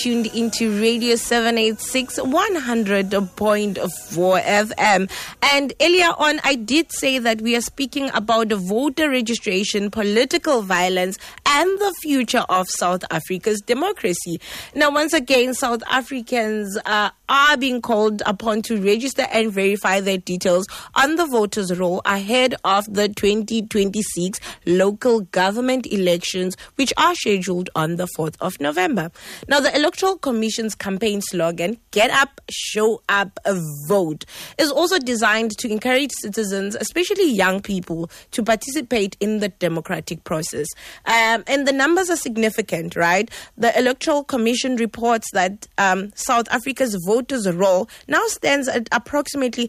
tuned into Radio 786 100.4 FM. And earlier on, I did say that we are speaking about voter registration, political violence, and the future of South Africa's democracy. Now, once again, South Africans are being called upon to register and verify their details on the voters' roll ahead of the 2026 local government elections, which are scheduled on the 4th of November. Now, the Electoral Commission's campaign slogan, "Get up, show up, vote," is also designed to encourage citizens, especially young people, to participate in the democratic process. And the numbers are significant, right? The Electoral Commission reports that South Africa's voters' roll now stands at approximately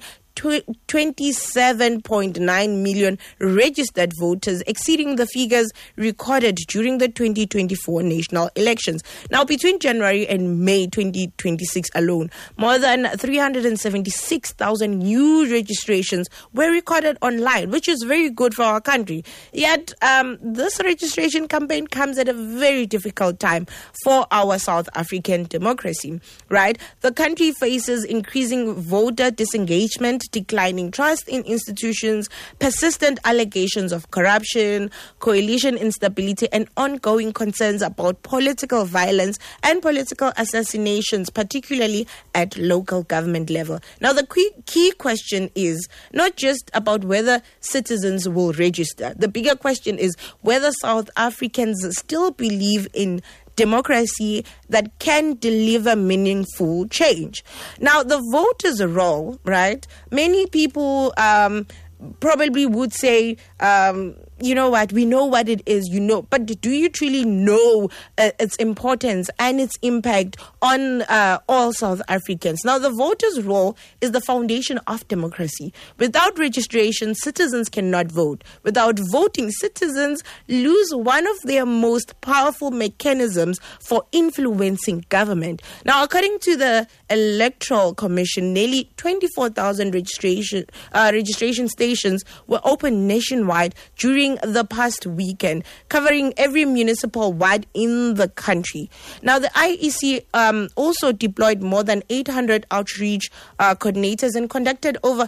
27.9 million registered voters, exceeding the figures recorded during the 2024 national elections. Now, between January and May 2026 alone, more than 376,000 new registrations were recorded online, which is very good for our country. Yet, this registration campaign comes at a very difficult time for our South African democracy, right? The country faces increasing voter disengagement, declining trust in institutions, persistent allegations of corruption, coalition instability, and ongoing concerns about political violence and political assassinations, particularly at local government level. Now, the key question is not just about whether citizens will register. The bigger question is whether South Africans still believe in democracy that can deliver meaningful change. Now, the voters' roll, right? Many people probably would say, you know what, we know what it is, but do you truly know its importance and its impact on all South Africans? Now, the voters' roll is the foundation of democracy. Without registration, citizens cannot vote. Without voting, citizens lose one of their most powerful mechanisms for influencing government. Now, according to the Electoral Commission, nearly 24,000 registration stations were opened nationwide during the past weekend, covering every municipal ward in the country. Now, the IEC also deployed more than 800 outreach coordinators and conducted over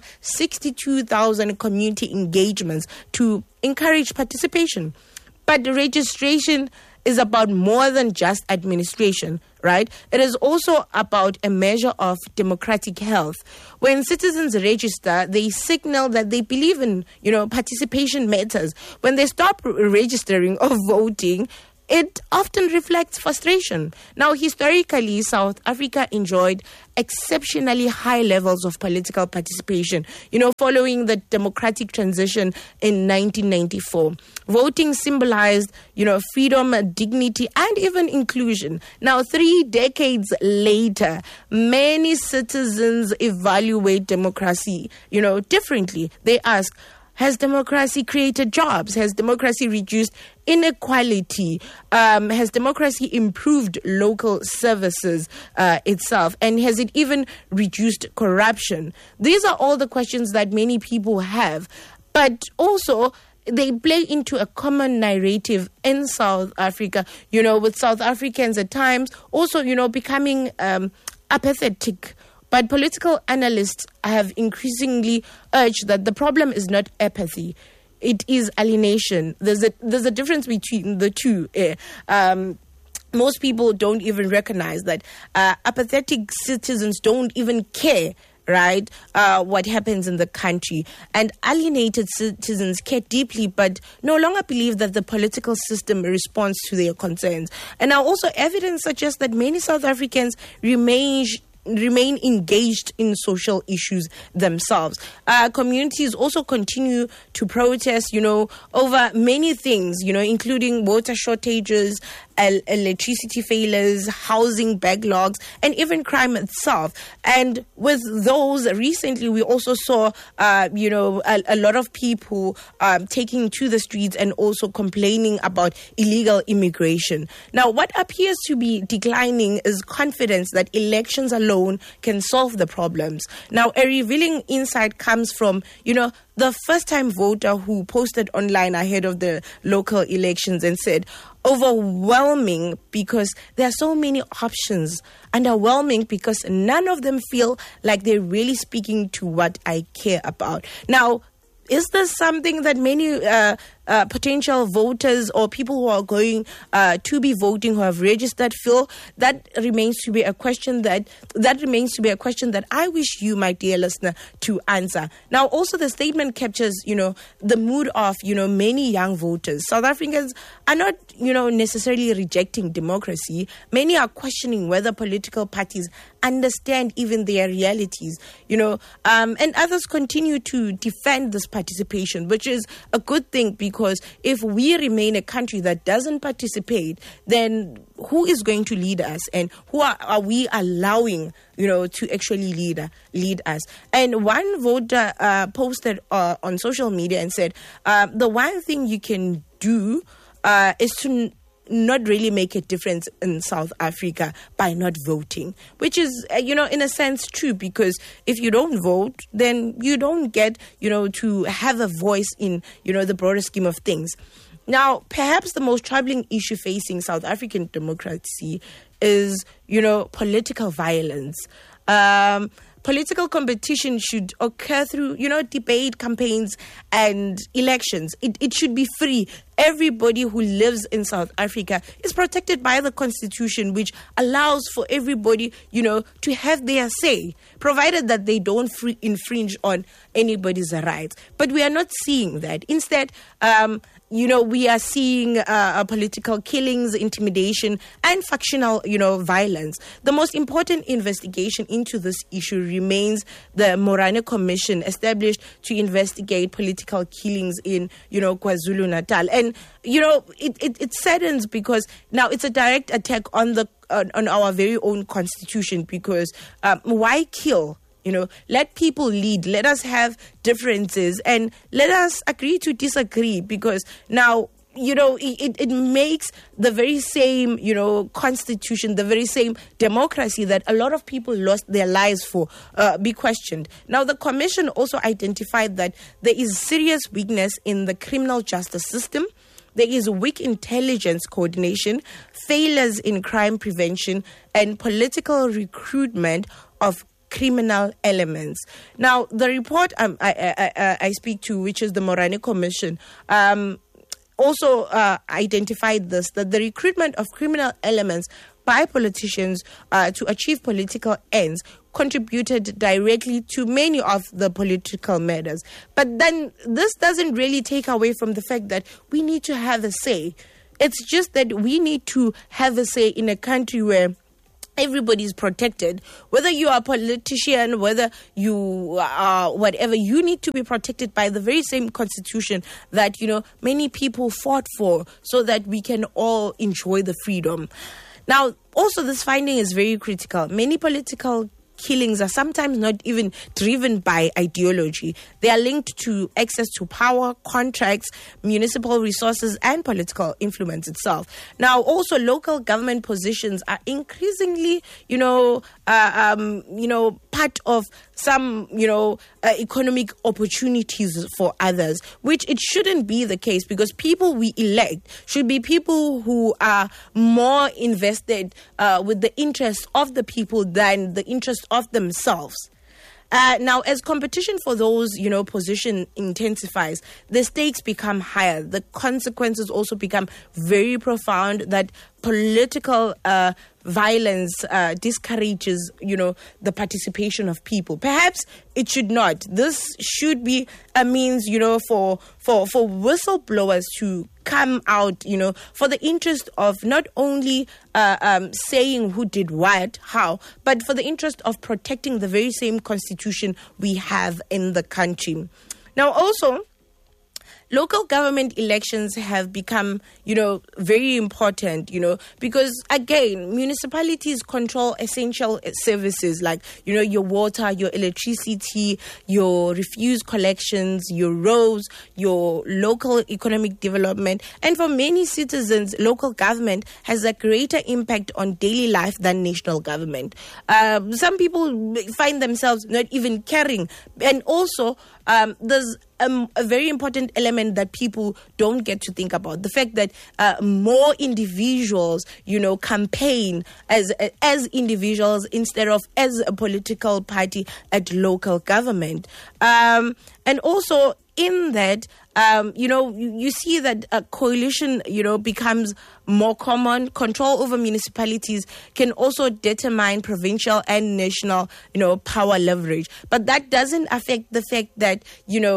62,000 community engagements to encourage participation. But the registration is about more than just administration, right? It is also about a measure of democratic health. When citizens register, they signal that they believe in, participation matters. When they stop registering or voting, it often reflects frustration. Now, historically, South Africa enjoyed exceptionally high levels of political participation, following the democratic transition in 1994. Voting symbolized, freedom, dignity, and even inclusion. Now, 3 decades later, many citizens evaluate democracy, differently. They ask, has democracy created jobs? Has democracy reduced inequality? Has democracy improved local services itself? And has it even reduced corruption? These are all the questions that many people have. But also, they play into a common narrative in South Africa, with South Africans at times also, becoming apathetic. But political analysts have increasingly urged that the problem is not apathy, it is alienation. There's a difference between the two. Most people don't even recognize that apathetic citizens don't even care, right, what happens in the country. And alienated citizens care deeply, but no longer believe that the political system responds to their concerns. And now also evidence suggests that many South Africans remain engaged in social issues themselves. Communities also continue to protest, over many things, including water shortages, electricity failures, housing backlogs, and even crime itself. And with those, recently we also saw, a lot of people taking to the streets and also complaining about illegal immigration. Now, what appears to be declining is confidence that elections alone can solve the problems. Now, a revealing insight comes from, the first-time voter who posted online ahead of the local elections and said, overwhelming because there are so many options, underwhelming because none of them feel like they're really speaking to what I care about. Now, is this something that many potential voters or people who are going to be voting, who have registered, feel? That remains to be a question that I wish you, my dear listener, to answer. Now, also the statement captures, the mood of, many young voters. South Africans are not, necessarily rejecting democracy. Many are questioning whether political parties understand even their realities, and others continue to defend this participation, which is a good thing, because if we remain a country that doesn't participate, then who is going to lead us, and who are we allowing, to actually lead us? And one voter posted on social media and said, the one thing you can do is to not really make a difference in South Africa by not voting, which is, in a sense true, because if you don't vote, then you don't get, to have a voice in, the broader scheme of things. Now, perhaps the most troubling issue facing South African democracy is, political violence. Political competition should occur through, debate, campaigns, and elections. It should be free. Everybody who lives in South Africa is protected by the Constitution, which allows for everybody, to have their say, provided that they don't infringe on anybody's rights. But we are not seeing that. Instead, we are seeing political killings, intimidation, and factional, violence. The most important investigation into this issue remains the Morane Commission, established to investigate political killings in, KwaZulu-Natal. And, it saddens because now it's a direct attack on our very own Constitution, because why kill? Let people lead. Let us have differences and let us agree to disagree, because now, it makes the very same, Constitution, the very same democracy that a lot of people lost their lives for, be questioned. Now, the Commission also identified that there is serious weakness in the criminal justice system. There is weak intelligence coordination, failures in crime prevention, and political recruitment of criminal elements. Now, the report I speak to, which is the Morane Commission, also identified this, that the recruitment of criminal elements by politicians to achieve political ends contributed directly to many of the political matters. But then this doesn't really take away from the fact that we need to have a say. It's just that we need to have a say in a country where everybody is protected. Whether you are a politician, whether you are whatever, you need to be protected by the very same Constitution that, many people fought for, so that we can all enjoy the freedom. Now, also, this finding is very critical. Many political killings are sometimes not even driven by ideology. They are linked to access to power, contracts, municipal resources, and political influence itself. Now, also, local government positions are increasingly, part of some, economic opportunities for others, which it shouldn't be the case, because people we elect should be people who are more invested with the interests of the people than the interests of themselves. Now, as competition for those, position intensifies, the stakes become higher. The consequences also become very profound, that political violence discourages, the participation of people. Perhaps it should not. This should be a means, for whistleblowers to come out, for the interest of not only saying who did what, how, but for the interest of protecting the very same Constitution we have in the country. Now, also, local government elections have become, very important, because, again, municipalities control essential services like, your water, your electricity, your refuse collections, your roads, your local economic development. And for many citizens, local government has a greater impact on daily life than national government. Some people find themselves not even caring. And also, there's a very important element that people don't get to think about. The fact that more individuals, campaign as individuals instead of as a political party at local government. And also in that, you see that a coalition, becomes more common. Control over municipalities can also determine provincial and national, power leverage. But that doesn't affect the fact that,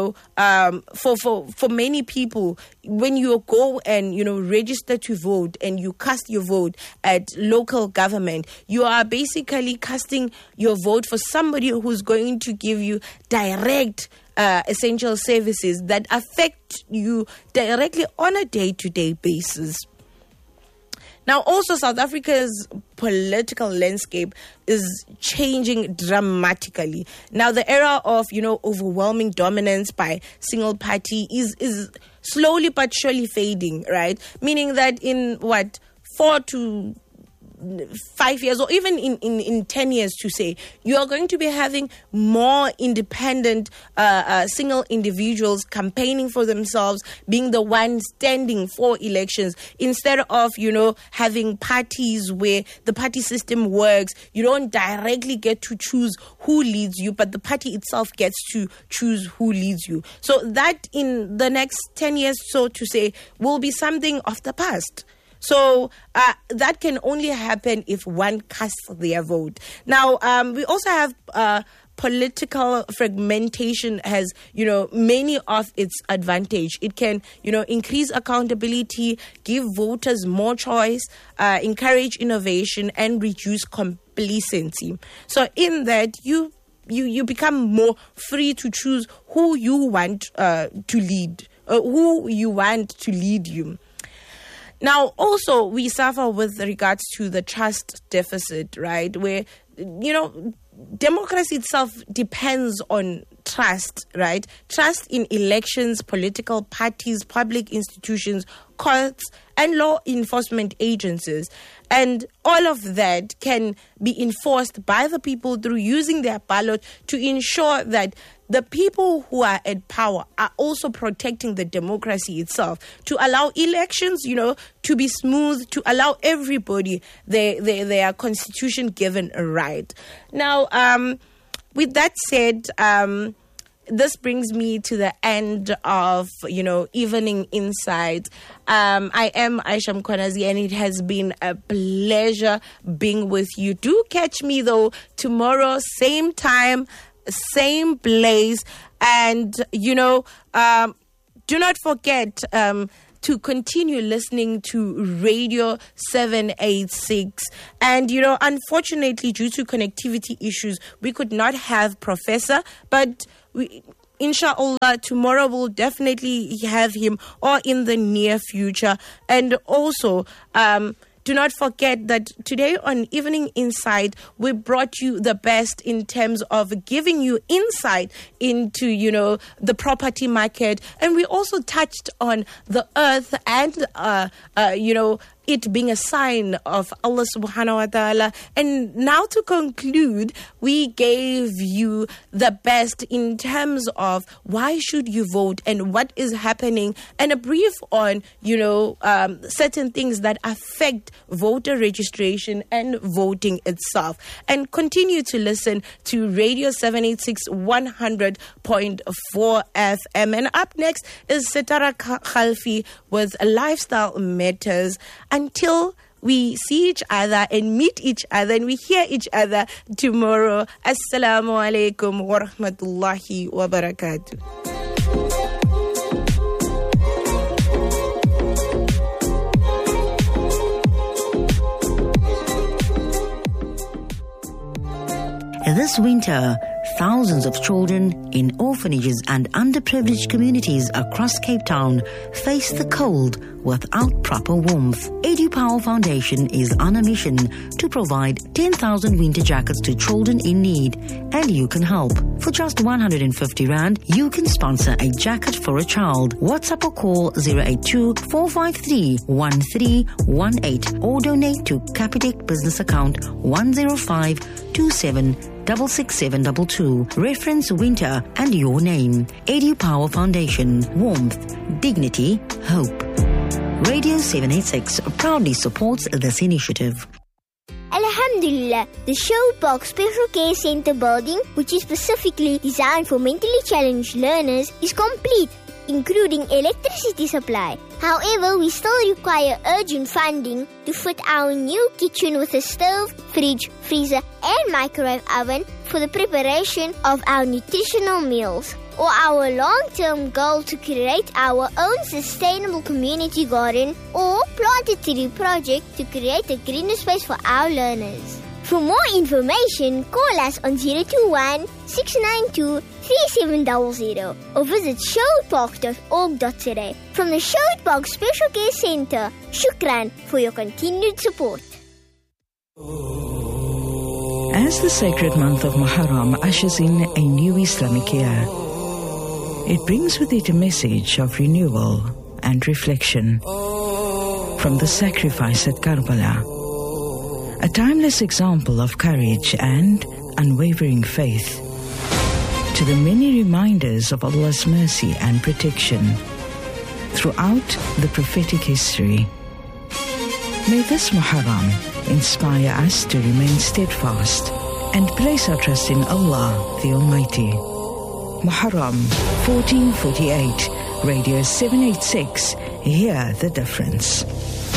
for many people, when you go and, register to vote and you cast your vote at local government, you are basically casting your vote for somebody who's going to give you direct essential services that affect you directly on a day-to-day basis. Now, also, South Africa's political landscape is changing dramatically. Now, the era of, overwhelming dominance by single party is slowly but surely fading, right? Meaning that in 4 to 5 years, or even in 10 years to say, you are going to be having more independent single individuals campaigning for themselves, being the ones standing for elections, instead of, having parties where the party system works. You don't directly get to choose who leads you, but the party itself gets to choose who leads you. So that in the next 10 years, so to say, will be something of the past. So that can only happen if one casts their vote. Now, we also have political fragmentation has, many of its advantage. It can, increase accountability, give voters more choice, encourage innovation, and reduce complacency. So in that, you become more free to choose who you want to lead, who you want to lead you. Now, also, we suffer with regards to the trust deficit, right? Where, democracy itself depends on trust, right? Trust in elections, political parties, public institutions, courts, and law enforcement agencies. And all of that can be enforced by the people through using their ballot to ensure that the people who are at power are also protecting the democracy itself, to allow elections, to be smooth, to allow everybody their constitution given a right. Now, with that said, this brings me to the end of, Evening Insight. I am Aisha Mkhwanazi, and it has been a pleasure being with you. Do catch me, though, tomorrow, same time, same place. And, do not forget to continue listening to Radio 786. And, unfortunately, due to connectivity issues, we could not have Professor, but inshallah, tomorrow we'll definitely have him, or in the near future. And also, do not forget that today on Evening Insight, we brought you the best in terms of giving you insight into, the property market. And we also touched on the earth and, it being a sign of Allah subhanahu wa ta'ala. And now to conclude, we gave you the best in terms of why should you vote and what is happening, and a brief on, certain things that affect voter registration and voting itself. And continue to listen to Radio 786 100.4 FM. And up next is Sitara Khalfi with Lifestyle Matters. Until we see each other and meet each other and we hear each other tomorrow. Assalamu alaikum wa rahmatullahi wa barakatuh. This winter, thousands of children in orphanages and underprivileged communities across Cape Town face the cold without proper warmth. EduPower Foundation is on a mission to provide 10,000 winter jackets to children in need, and you can help. For just 150 Rand, you can sponsor a jacket for a child. WhatsApp or call 082-453-1318 or donate to Capitec business account 10527 66722. Reference winter and your name. EduPower Foundation. Warmth, dignity, hope. Radio 786 proudly supports this initiative. Alhamdulillah, the Showbox Special Care Center building, which is specifically designed for mentally challenged learners, is complete, including electricity supply. However, we still require urgent funding to fit our new kitchen with a stove, fridge, freezer and microwave oven for the preparation of our nutritional meals, or our long-term goal to create our own sustainable community garden or plant a tree project to create a greener space for our learners. For more information, call us on 021-692-3700 or visit showitpark.org.za. From the Showitpark Special Care Center, shukran for your continued support. As the sacred month of Muharram ushers in a new Islamic year, it brings with it a message of renewal and reflection. From the sacrifice at Karbala, a timeless example of courage and unwavering faith, to the many reminders of Allah's mercy and protection throughout the prophetic history. May this Muharram inspire us to remain steadfast and place our trust in Allah the Almighty. Muharram 1448, Radio 786, hear the difference.